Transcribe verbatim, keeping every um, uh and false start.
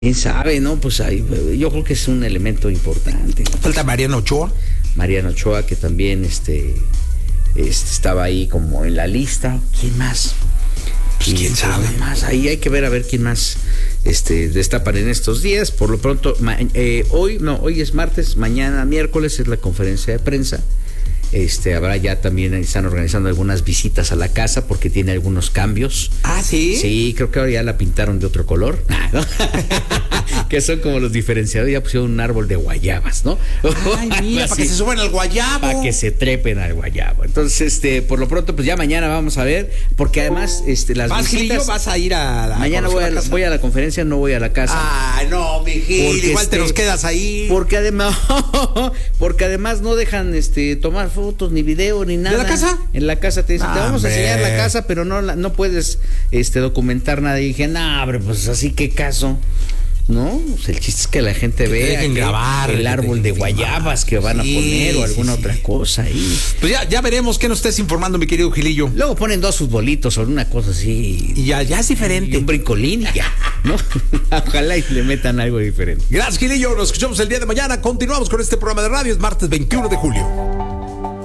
¿Quién sabe, no? Pues ahí, yo creo que es un elemento importante. Falta Mariano Ochoa. Mariano Ochoa, que también este, este estaba ahí como en la lista. ¿Quién más? Pues Y, quién pues, sabe. nada más, ahí hay que ver a ver quién más este, destapan en estos días. Por lo pronto, ma, eh, hoy, no, hoy es martes, mañana miércoles es la conferencia de prensa. Este, habrá ya también, están organizando algunas visitas a la casa porque tiene algunos cambios. Ah, ¿sí? Sí, creo que ahora ya la pintaron de otro color. ¿No? Que son como los diferenciadores, ya pusieron un árbol de guayabas, ¿no? Ay, mira, para que se suban al guayabo. Para que se trepen al guayabo. Entonces, este, por lo pronto, pues ya mañana vamos a ver, porque además, este, las ¿Vas, visitas... Gilillo? ¿Vas a ir a la Mañana voy a, la casa? voy a la conferencia, no voy a la casa. Ah, no, mi Gil, Porque, igual este, te nos quedas ahí. Porque además, porque además no dejan este tomar fotos, ni video, ni nada. ¿De la casa? En la casa te dicen, Ah, te vamos hombre. a enseñar la casa, pero no la- no puedes este documentar nada. Y dije, no, hombre, pues así qué caso. ¿No? Pues el chiste es que la gente Que te vea dejen que grabar, que el te árbol de dejen guayabas filmar. que van a Sí, poner o alguna sí, otra sí. cosa ahí. Pues ya, ya veremos qué nos estés informando, mi querido Gilillo. Luego ponen dos futbolitos o una cosa así. Y ya, ya es Y diferente. un brincolín y ya, ¿no? Ojalá y le metan algo diferente. Gracias, Gilillo. Nos escuchamos el día de mañana. Continuamos con este programa de radio. Es martes veintiuno de julio.